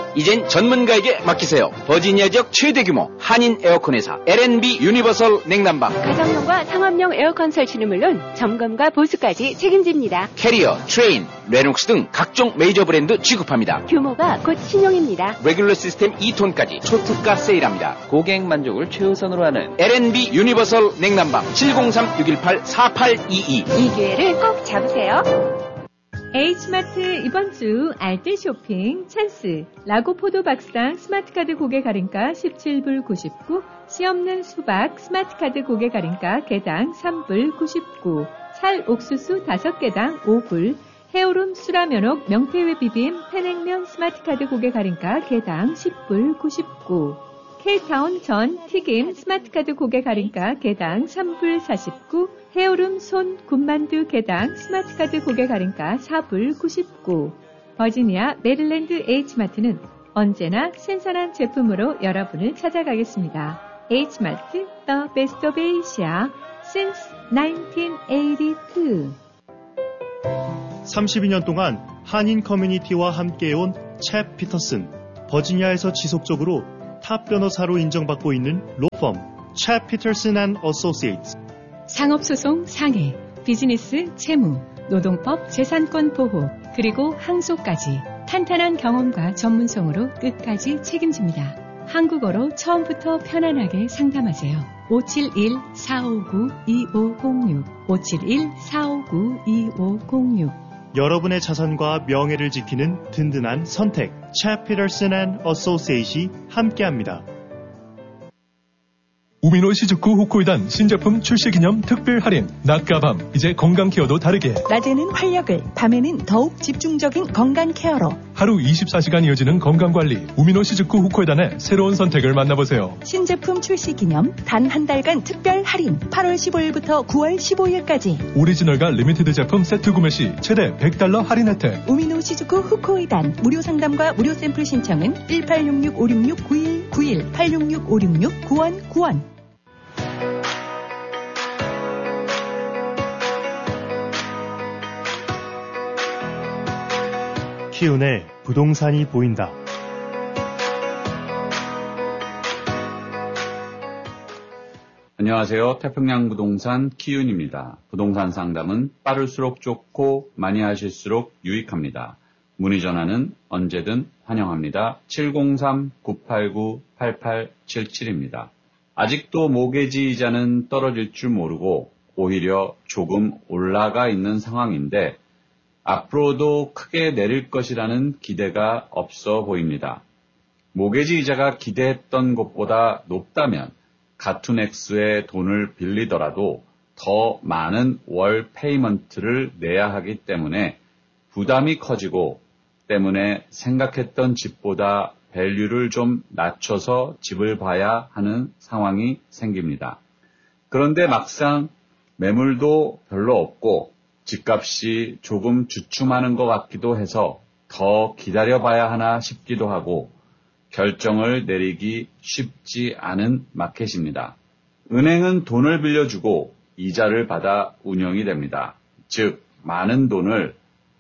이젠 전문가에게 맡기세요. 버지니아 지역 최대 규모 한인 에어컨 회사 L&B 유니버설 냉난방. 가정용과 상업용 에어컨 설치는 물론 점검과 보수까지 책임집니다. 캐리어, 트레인, 레녹스 등 각종 메이저 브랜드 취급합니다. 규모가 곧 신용입니다. 레귤러 시스템 2톤까지 초특가 세일합니다. 고객 만족을 최우선으로 하는 L&B 유니버설 냉난방 703-618-4822. 이 기회를 꼭 잡으세요. H마트 이번 주 알뜰 쇼핑 찬스. 라고 포도박스당 스마트카드 고객 할인가 17불 99, 씨 없는 수박 스마트카드 고객 할인가 개당 3불 99, 찰 옥수수 5개당 5불, 해오름 수라면옥 명태회 비빔 편냉면 스마트카드 고객 할인가 개당 10불 99, K타운 전 튀김 스마트카드 고객 할인가 개당 3불 49, 해오름 손 군만두 개당 스마트카드 고객 할인가 4불 99. 버지니아 메릴랜드 H마트는 언제나 신선한 제품으로 여러분을 찾아가겠습니다. H마트 The Best of Asia since 1982. 32년 동안 한인 커뮤니티와 함께해온 챕 피터슨. 버지니아에서 지속적으로 탑 변호사로 인정받고 있는 로펌 챕 피터슨 앤 어소시에이츠. 상업소송 상해, 비즈니스 채무, 노동법 재산권 보호, 그리고 항소까지 탄탄한 경험과 전문성으로 끝까지 책임집니다. 한국어로 처음부터 편안하게 상담하세요. 571-459-2506 571-459-2506. 여러분의 자산과 명예를 지키는 든든한 선택 챕 피터슨 앤 어소시에이트이 함께합니다. 우미노 시즈쿠 후코이단 신제품 출시기념 특별 할인. 낮과 밤 이제 건강 케어도 다르게. 낮에는 활력을, 밤에는 더욱 집중적인 건강 케어로. 하루 24시간 이어지는 건강관리. 우미노 시즈쿠 후코이단의 새로운 선택을 만나보세요. 신제품 출시기념 단 한 달간 특별 할인. 8월 15일부터 9월 15일까지. 오리지널과 리미티드 제품 세트 구매 시 최대 $100 할인 혜택. 우미노 시즈쿠 후코이단. 무료 상담과 무료 샘플 신청은 1866-566-9191 866-566-9191. 키운의 부동산이 보인다. 안녕하세요. 태평양 부동산 키운입니다. 부동산 상담은 빠를수록 좋고 많이 하실수록 유익합니다. 문의 전화는 언제든 환영합니다. 703-989-8877입니다. 아직도 모기지 이자는 떨어질 줄 모르고 오히려 조금 올라가 있는 상황인데 앞으로도 크게 내릴 것이라는 기대가 없어 보입니다. 모기지 이자가 기대했던 것보다 높다면 같은 액수의 돈을 빌리더라도 더 많은 월 페이먼트를 내야 하기 때문에 부담이 커지고 때문에 생각했던 집보다 밸류를 좀 낮춰서 집을 봐야 하는 상황이 생깁니다. 그런데 막상 매물도 별로 없고 집값이 조금 주춤하는 것 같기도 해서 더 기다려봐야 하나 싶기도 하고 결정을 내리기 쉽지 않은 마켓입니다. 은행은 돈을 빌려주고 이자를 받아 운영이 됩니다. 즉, 많은 돈을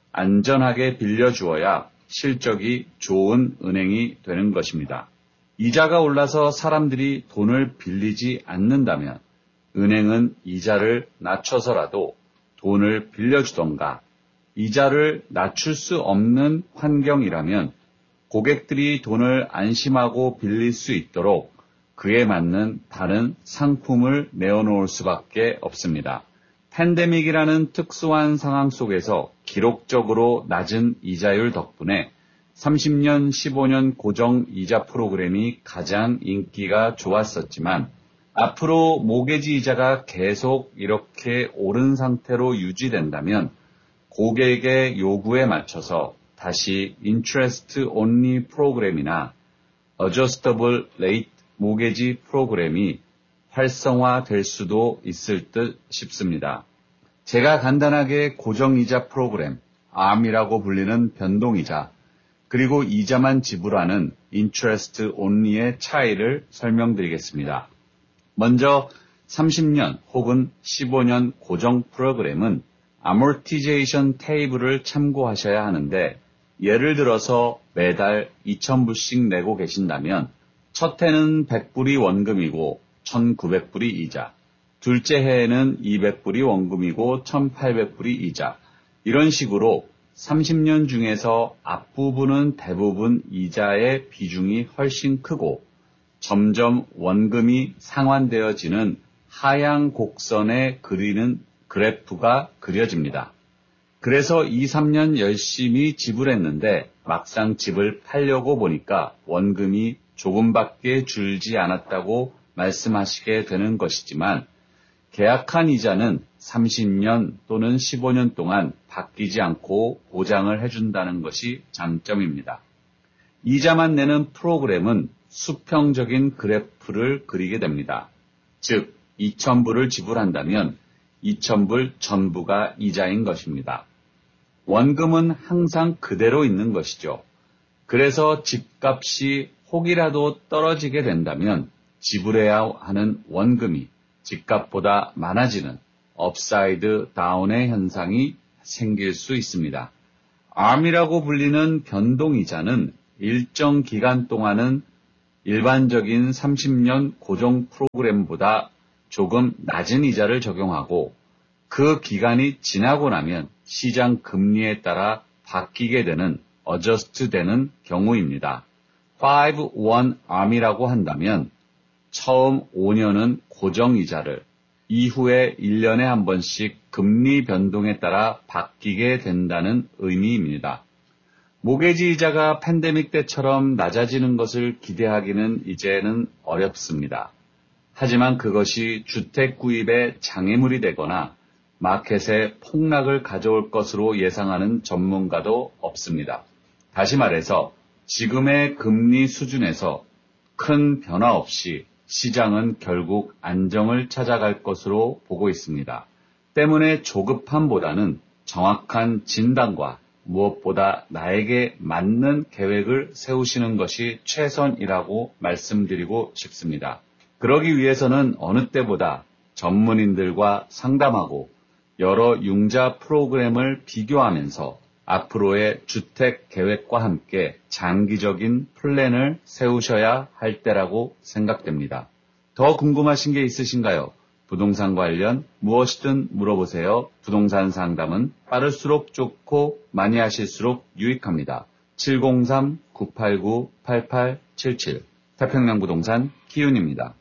안전하게 빌려주어야 실적이 좋은 은행이 되는 것입니다. 이자가 올라서 사람들이 돈을 빌리지 않는다면 은행은 이자를 낮춰서라도 돈을 빌려주던가 이자를 낮출 수 없는 환경이라면 고객들이 돈을 안심하고 빌릴 수 있도록 그에 맞는 다른 상품을 내어놓을 수밖에 없습니다. 팬데믹이라는 특수한 상황 속에서 기록적으로 낮은 이자율 덕분에 30년, 15년 고정 이자 프로그램이 가장 인기가 좋았었지만 앞으로 모기지 이자가 계속 이렇게 오른 상태로 유지된다면 고객의 요구에 맞춰서 다시 인트레스트 온리 프로그램이나 어저스터블 레이트 모기지 프로그램이 활성화될 수도 있을 듯 싶습니다. 제가 간단하게 고정이자 프로그램, ARM이라고 불리는 변동이자, 그리고 이자만 지불하는 인트레스트 온리의 차이를 설명드리겠습니다. 먼저 30년 혹은 15년 고정 프로그램은 아모티제이션 테이블을 참고하셔야 하는데 예를 들어서 매달 2,000불씩 내고 계신다면 첫 해는 100불이 원금이고 1,900불이 이자, 둘째 해에는 200불이 원금이고 1,800불이 이자, 이런 식으로 30년 중에서 앞부분은 대부분 이자의 비중이 훨씬 크고 점점 원금이 상환되어지는 하향 곡선에 그리는 그래프가 그려집니다. 그래서 2, 3년 열심히 지불했는데 막상 집을 팔려고 보니까 원금이 조금밖에 줄지 않았다고 말씀하시게 되는 것이지만 계약한 이자는 30년 또는 15년 동안 바뀌지 않고 보장을 해준다는 것이 장점입니다. 이자만 내는 프로그램은 수평적인 그래프를 그리게 됩니다. 즉, 2,000불을 지불한다면 2,000불 전부가 이자인 것입니다. 원금은 항상 그대로 있는 것이죠. 그래서 집값이 혹이라도 떨어지게 된다면 지불해야 하는 원금이 집값보다 많아지는 업사이드 다운의 현상이 생길 수 있습니다. ARM이라고 불리는 변동이자는 일정 기간 동안은 일반적인 30년 고정 프로그램보다 조금 낮은 이자를 적용하고 그 기간이 지나고 나면 시장 금리에 따라 바뀌게 되는 어저스트 되는 경우입니다. 5-1 ARM이라고 한다면 처음 5년은 고정이자를, 이후에 1년에 한 번씩 금리 변동에 따라 바뀌게 된다는 의미입니다. 모게지 이자가 팬데믹 때처럼 낮아지는 것을 기대하기는 이제는 어렵습니다. 하지만 그것이 주택 구입에 장애물이 되거나 마켓에 폭락을 가져올 것으로 예상하는 전문가도 없습니다. 다시 말해서 지금의 금리 수준에서 큰 변화 없이 시장은 결국 안정을 찾아갈 것으로 보고 있습니다. 때문에 조급함보다는 정확한 진단과 무엇보다 나에게 맞는 계획을 세우시는 것이 최선이라고 말씀드리고 싶습니다. 그러기 위해서는 어느 때보다 전문인들과 상담하고 여러 융자 프로그램을 비교하면서 앞으로의 주택 계획과 함께 장기적인 플랜을 세우셔야 할 때라고 생각됩니다. 더 궁금하신 게 있으신가요? 부동산 관련 무엇이든 물어보세요. 부동산 상담은 빠를수록 좋고 많이 하실수록 유익합니다. 703-989-8877 태평양 부동산 키윤입니다.